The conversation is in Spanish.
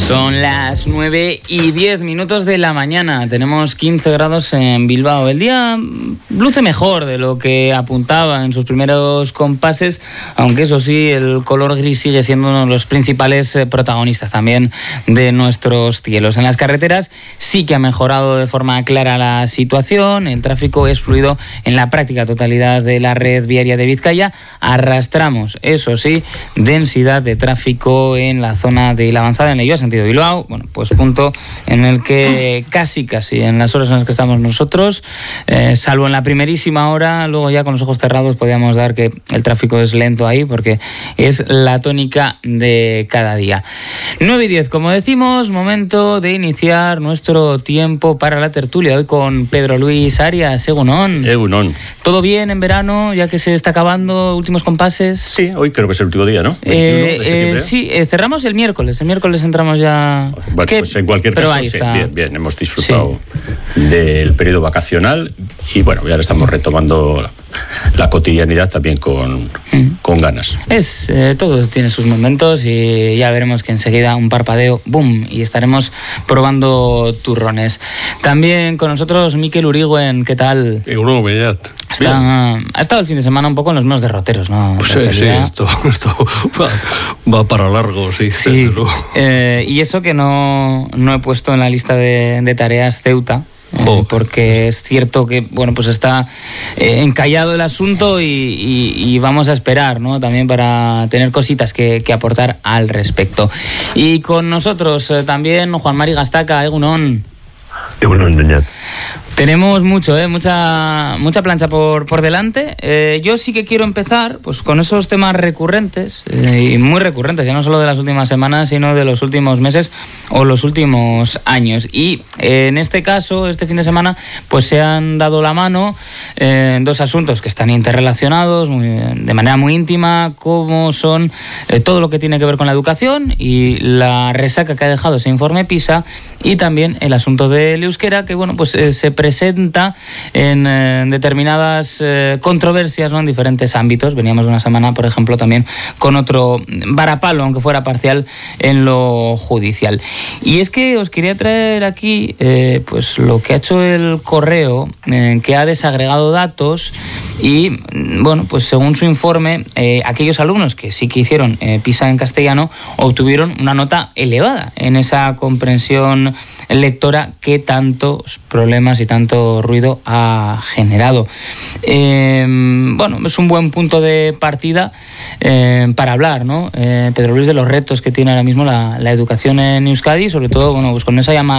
Son las 9:10 de la mañana. Tenemos 15 grados en Bilbao. El día luce mejor de lo que apuntaba en sus primeros compases, aunque eso sí, el color gris sigue siendo uno de los principales protagonistas también de nuestros cielos. En las carreteras sí que ha mejorado de forma clara la situación. El tráfico es fluido en la práctica totalidad de la red viaria de Vizcaya. Arrastramos, eso sí, densidad de tráfico en la zona de la avanzada en Leioa, sentido Bilbao. Bueno, pues punto en el que casi en las horas en las que estamos nosotros, salvo en la primerísima hora, luego ya con los ojos cerrados podíamos dar que el tráfico es lento ahí, porque es la tónica de cada día. 9:10, como decimos, momento de iniciar nuestro tiempo para la tertulia, hoy con Pedro Luis Arias. Egunon. Egunon. ¿Todo bien en verano, ya que se está acabando, últimos compases? Sí, hoy creo que es el último día, ¿no? 21 de septiembre. Sí, cerramos el miércoles entramos ya... Bueno, pues en cualquier caso, sí, bien, hemos disfrutado del periodo vacacional y bueno, ya estamos retomando la cotidianidad también con ganas. Todo tiene sus momentos y ya veremos que enseguida un parpadeo, ¡boom!, y estaremos probando turrones. También con nosotros Mikel Urigüen, ¿qué tal? Ha estado el fin de semana un poco en los menos derroteros, ¿no? Pues sí, esto va para largo, sí. Y eso que no he puesto en la lista de tareas Ceuta. Porque es cierto que pues está encallado el asunto y vamos a esperar, ¿no?, también para tener cositas que aportar al respecto. Y con nosotros también Juan Mari Gastaca. Egunon. Egunon, Beñat. Tenemos mucha plancha por delante. Yo sí que quiero empezar pues con esos temas recurrentes, y muy recurrentes, ya no solo de las últimas semanas, sino de los últimos meses o los últimos años. Y en este caso, este fin de semana, pues se han dado la mano dos asuntos que están interrelacionados de manera muy íntima, como son todo lo que tiene que ver con la educación y la resaca que ha dejado ese informe PISA, y también el asunto del euskera, que pues se presenta en determinadas controversias, ¿no?, en diferentes ámbitos. Veníamos de una semana, por ejemplo, también con otro varapalo, aunque fuera parcial, en lo judicial. Y es que os quería traer aquí pues lo que ha hecho el Correo, que ha desagregado datos y, pues según su informe, aquellos alumnos que sí que hicieron PISA en castellano obtuvieron una nota elevada en esa comprensión lectora que tantos problemas y tanto ruido ha generado. Es un buen punto de partida para hablar, ¿no?, Pedro Luis, de los retos que tiene ahora mismo la educación en Euskadi, sobre todo pues con esa llamada